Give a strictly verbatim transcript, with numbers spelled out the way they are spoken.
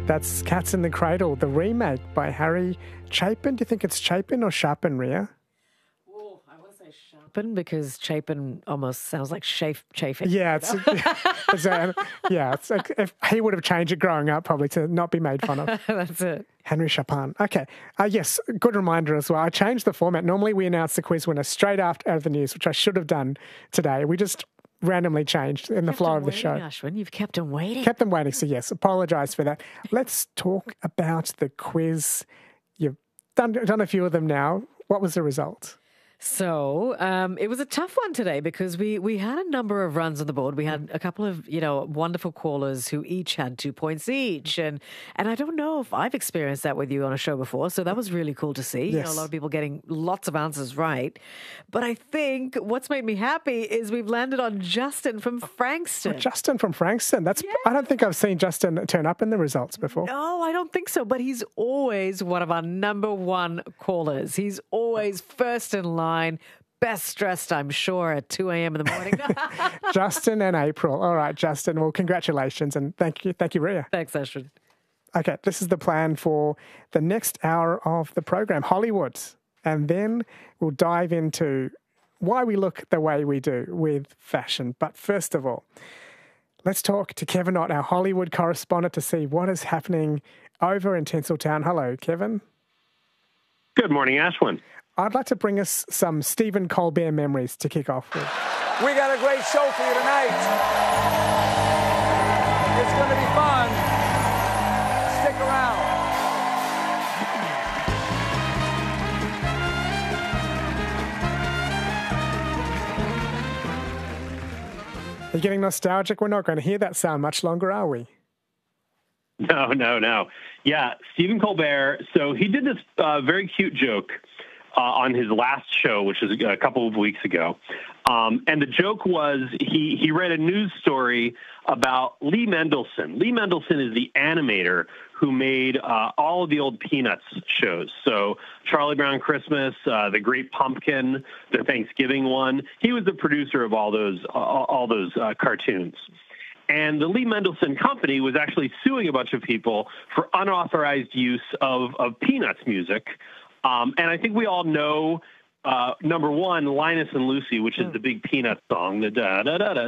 That's Cats in the Cradle, the remake by Harry Chapin. Do you think it's Chapin or Chapin, Ria? Oh, I want to say Chapin because Chapin almost sounds like chafe, chafing. Yeah, it's, it's a, yeah. It's a, if he would have changed it growing up, probably to not be made fun of. That's it. Henry Chapin. Okay. Uh, yes, good reminder as well. I changed the format. Normally we announce the quiz winner straight after out of the news, which I should have done today. We just randomly changed in the flow of the show. Ashwin, you've kept them waiting. Kept them waiting. So yes, apologise for that. Let's talk about the quiz. You've done done a few of them now. What was the result? So um, it was a tough one today because we, we had a number of runs on the board. We had a couple of, you know, wonderful callers who each had two points each. And and I don't know if I've experienced that with you on a show before. So that was really cool to see. Yes. You know, a lot of people getting lots of answers right. But I think what's made me happy is we've landed on Justin from Frankston. Oh, Justin from Frankston. That's Yeah. I don't think I've seen Justin turn up in the results before. No, I don't think so. But he's always one of our number one callers. He's always first in line. Best dressed, I'm sure, at two a.m. in the morning. Justin and April. All right, Justin. Well, congratulations and thank you. Thank you, Ria. Thanks, Ashwin. Okay, this is the plan for the next hour of the program, Hollywood. And then we'll dive into why we look the way we do with fashion. But first of all, let's talk to Kevin Ott, our Hollywood correspondent, to see what is happening over in Tinseltown. Hello, Kevin. Good morning, Ashwin. I'd like to bring us some Stephen Colbert memories to kick off with. We got a great show for you tonight. It's going to be fun. Stick around. Are you getting nostalgic? We're not going to hear that sound much longer, are we? No, no, no. Yeah, Stephen Colbert. So he did this uh, very cute joke uh, on his last show, which is a couple of weeks ago. Um, and the joke was he, he read a news story about Lee Mendelsohn. Lee Mendelsohn is the animator who made uh, all of the old Peanuts shows. So Charlie Brown Christmas, uh, The Great Pumpkin, the Thanksgiving one. He was the producer of all those, all, all those uh, cartoons. And the Lee Mendelsohn Company was actually suing a bunch of people for unauthorized use of, of Peanuts music. Um, and I think we all know, uh, number one, Linus and Lucy, which is the big Peanuts song, the da da da da